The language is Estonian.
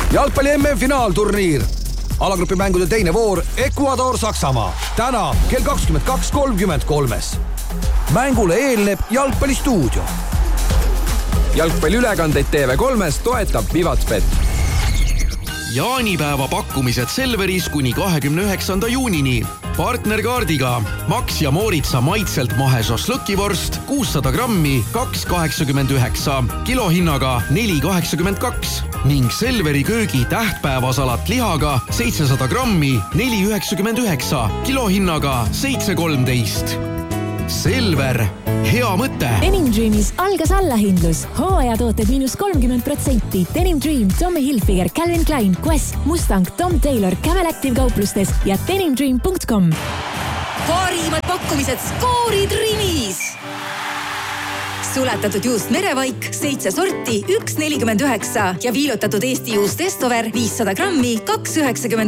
jalgpalli MM-finaalturniir. Alagrupi mängude teine voor Ecuador-Saksamaa. Täna kell 22.33. Mängule eelneb jalgpallistuudio. Jalgpalliülekandeid TV3-s toetab Vivatspet. Jaanipäeva pakkumised Selveris kuni 29. juunini. Partnerkaardiga Max ja Mooritsa maitselt mahe šašlõkivorst 600 grammi 2,89, kilohinnaga 4,82 ning Selveri köögi tähtpäevasalat lihaga 700 grammi 4,99, kilohinnaga 7,13. Selver, hea mõte. Denim Dreamis algas allahindlus. Hooajatooted -30%. Denim Dream, Tommy Hilfiger, Calvin Klein, Quest, Mustang, Tom Taylor, Camel Active kauplustes ja denimdream.com. Parimad pakkumised skoorid Rimis. Sulatatud juust Merevaik 7 sorti 1,49 ja viilutatud Eesti juust Estover 500 grammi 2,99.